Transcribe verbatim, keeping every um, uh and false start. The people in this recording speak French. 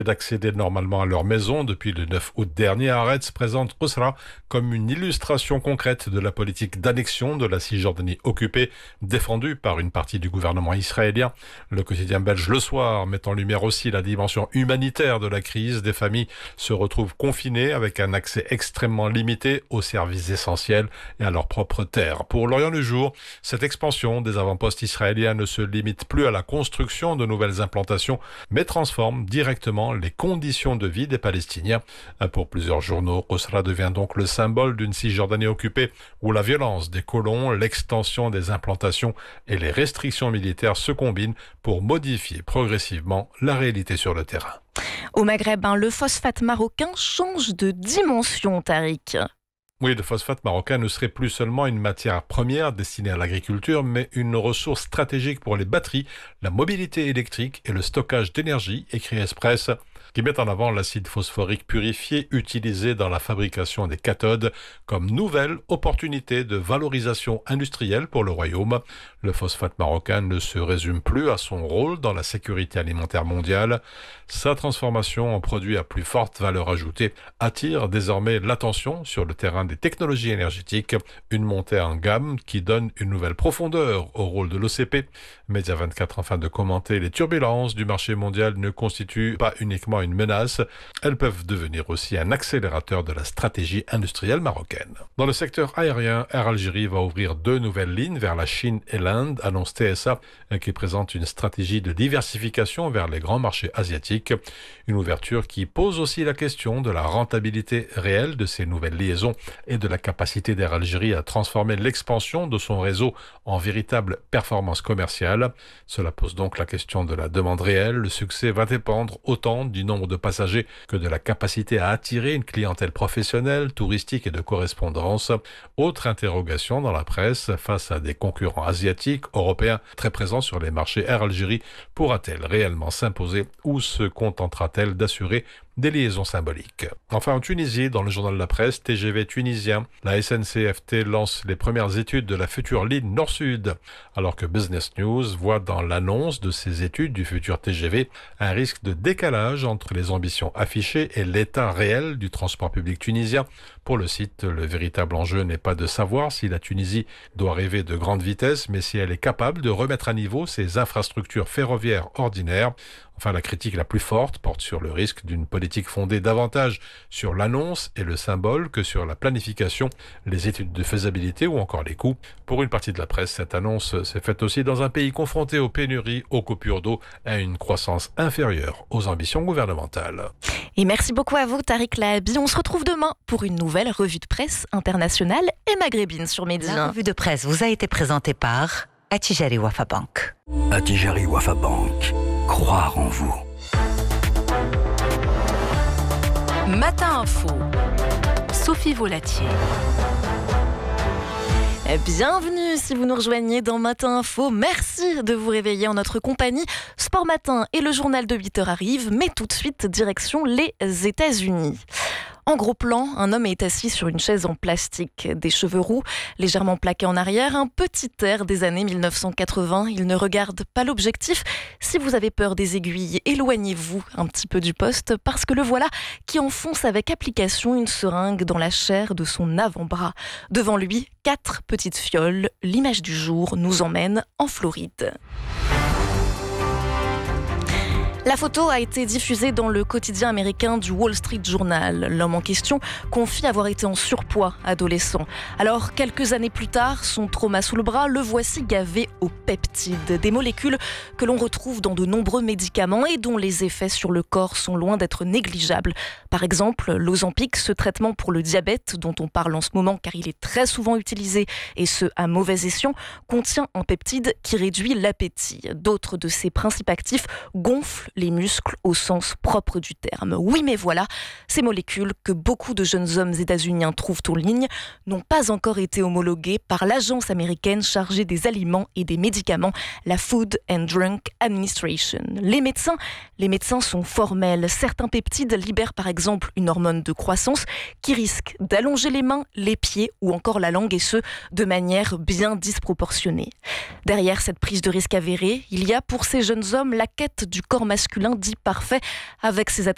d'accéder normalement à leur maison depuis le neuf août dernier. Haaretz présente Qusra comme une illustration concrète de la politique d'annexion de la Cisjordanie occupée, défendue par une partie du gouvernement israélien. Le quotidien belge Le Soir met en lumière aussi la dimension humanitaire de la crise. Des familles se retrouvent confinées avec un accès extrêmement limité aux services essentiels et à leur propre terre. Pour L'Orient du Jour, cette expansion des avant-postes israéliens ne se limite plus à la construction de nouvelles implantations, mais transforme directement les conditions de vie des Palestiniens. Pour plusieurs journaux, Qusra devient donc le symbole d'une Cisjordanie occupée où la violence des colons, l'extension des implantations et les restrictions militaires se combinent pour modifier progressivement la réalité sur le terrain. Au Maghreb, hein, le phosphate marocain change de dimension, Tariq. Oui, le phosphate marocain ne serait plus seulement une matière première destinée à l'agriculture, mais une ressource stratégique pour les batteries, la mobilité électrique et le stockage d'énergie, écrit Express, qui met en avant l'acide phosphorique purifié utilisé dans la fabrication des cathodes comme nouvelle opportunité de valorisation industrielle pour le royaume. Le phosphate marocain ne se résume plus à son rôle dans la sécurité alimentaire mondiale. Sa transformation en produit à plus forte valeur ajoutée attire désormais l'attention sur le terrain des technologies énergétiques, une montée en gamme qui donne une nouvelle profondeur au rôle de l'O C P. Média vingt-quatre, afin de commenter les turbulences du marché mondial, ne constituent pas uniquement une menace, elles peuvent devenir aussi un accélérateur de la stratégie industrielle marocaine. Dans le secteur aérien, Air Algérie va ouvrir deux nouvelles lignes vers la Chine et l'Inde, annonce T S A, qui présente une stratégie de diversification vers les grands marchés asiatiques. Une ouverture qui pose aussi la question de la rentabilité réelle de ces nouvelles liaisons et de la capacité d'Air Algérie à transformer l'expansion de son réseau en véritable performance commerciale. Cela pose donc la question de la demande réelle. Le succès va dépendre autant du nombre de passagers que de la capacité à attirer une clientèle professionnelle, touristique et de correspondance. Autre interrogation dans la presse, face à des concurrents asiatiques, européens très présents sur les marchés, Air Algérie pourra-t-elle réellement s'imposer ou se contentera-t-elle d'assurer des liaisons symboliques? Enfin, en Tunisie, dans le journal La Presse, T G V tunisien, la S N C F T lance les premières études de la future ligne Nord-Sud, alors que Business News voit dans l'annonce de ces études du futur T G V un risque de décalage entre les ambitions affichées et l'état réel du transport public tunisien. Pour le site, le véritable enjeu n'est pas de savoir si la Tunisie doit rêver de grande vitesse, mais si elle est capable de remettre à niveau ses infrastructures ferroviaires ordinaires. Enfin, la critique la plus forte porte sur le risque d'une politique fondée davantage sur l'annonce et le symbole que sur la planification, les études de faisabilité ou encore les coûts. Pour une partie de la presse, cette annonce s'est faite aussi dans un pays confronté aux pénuries, aux coupures d'eau et à une croissance inférieure aux ambitions gouvernementales. Et merci beaucoup à vous, Tariq Lahabi. On se retrouve demain pour une nouvelle revue de presse internationale et maghrébine sur Média. La revue de presse vous a été présentée par Attijari Wafa Bank. Attijari Wafa Bank. Croire en vous. Matin Info. Sophie Volatier. Bienvenue si vous nous rejoignez dans Matin Info. Merci de vous réveiller en notre compagnie. Sport Matin et le journal de huit heures arrivent, mais tout de suite, direction les États-Unis. En gros plan, un homme est assis sur une chaise en plastique, des cheveux roux, légèrement plaqués en arrière, un petit air des années mille neuf cent quatre-vingts. Il ne regarde pas l'objectif. Si vous avez peur des aiguilles, éloignez-vous un petit peu du poste, parce que le voilà qui enfonce avec application une seringue dans la chair de son avant-bras. Devant lui, quatre petites fioles. L'image du jour nous emmène en Floride. La photo a été diffusée dans le quotidien américain du Wall Street Journal. L'homme en question confie avoir été en surpoids adolescent. Alors, quelques années plus tard, son trauma sous le bras, le voici gavé aux peptides, des molécules que l'on retrouve dans de nombreux médicaments et dont les effets sur le corps sont loin d'être négligeables. Par exemple, l'Ozempic, ce traitement pour le diabète dont on parle en ce moment car il est très souvent utilisé et ce à mauvais escient, contient un peptide qui réduit l'appétit. D'autres de ses principes actifs gonflent les muscles au sens propre du terme. Oui, mais voilà, ces molécules que beaucoup de jeunes hommes états-uniens trouvent en ligne n'ont pas encore été homologuées par l'agence américaine chargée des aliments et des médicaments, la Food and Drug Administration. Les médecins, les médecins sont formels. Certains peptides libèrent par exemple une hormone de croissance qui risque d'allonger les mains, les pieds ou encore la langue, et ce, de manière bien disproportionnée. Derrière cette prise de risque avérée, il y a pour ces jeunes hommes la quête du corps masculin dit parfait avec ses attributs